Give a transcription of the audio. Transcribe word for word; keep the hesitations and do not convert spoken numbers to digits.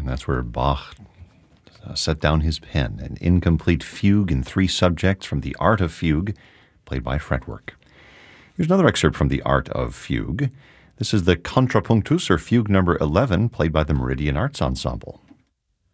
And that's where Bach uh, set down his pen, an incomplete fugue in three subjects from The Art of Fugue, played by fretwork. Here's another excerpt from The Art of Fugue. This is the Contrapunctus, or Fugue number eleven, played by the Meridian Arts Ensemble.